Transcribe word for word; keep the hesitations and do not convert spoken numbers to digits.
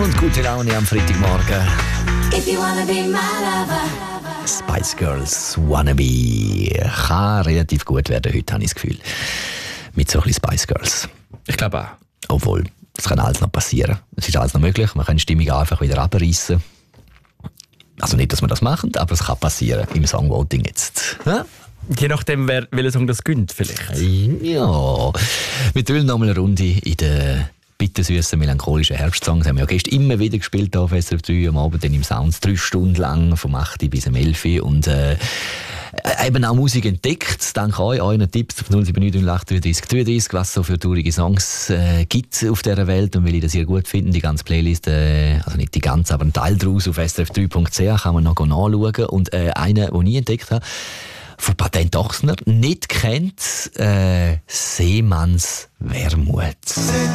Sonne und gute Laune am Freitagmorgen. If you wanna be my lover. Spice Girls Wannabe kann relativ gut werden heute, habe ich das Gefühl. Mit so ein bisschen Spice Girls. Ich glaube auch. Obwohl, es kann alles noch passieren. Es ist alles noch möglich. Man kann die Stimmung einfach wieder abreißen. Also nicht, dass wir das machen, aber es kann passieren im Songvoting jetzt. Ja? Je nachdem, wer, welcher Song das gönnt, vielleicht. Ja. Wir drüllen noch mal eine Runde in den bittersüßen, melancholischen Herbstsongs. Haben wir ja gestern immer wieder gespielt auf S R F drei am Abend, dann im Sounds, drei Stunden lang, vom acht bis um elf. Und äh, eben auch Musik entdeckt, dank euch, euren Tipps auf null sieben neun acht drei drei drei drei, was es so für traurige Songs äh, gibt auf dieser Welt. Und weil ich das sehr gut finde, die ganze Playlist, äh, also nicht die ganze, aber ein Teil daraus auf s r f drei punkt c h kann man noch nachschauen. Und äh, einen, den ich entdeckt habe, von Patent Ochsner, nicht kennt, äh, Seemanns Wermut.